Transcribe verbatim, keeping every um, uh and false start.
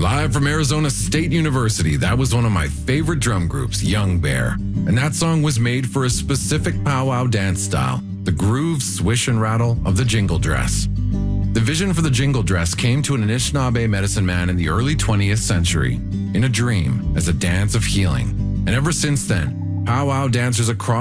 Live from Arizona State University, that was one of my favorite drum groups, Young Bear. And that song was made for a specific powwow dance style, the groove, swish, and rattle of the jingle dress. The vision for the jingle dress came to an Anishinaabe medicine man in the early twentieth century, in a dream, as a dance of healing. And ever since then, powwow dancers across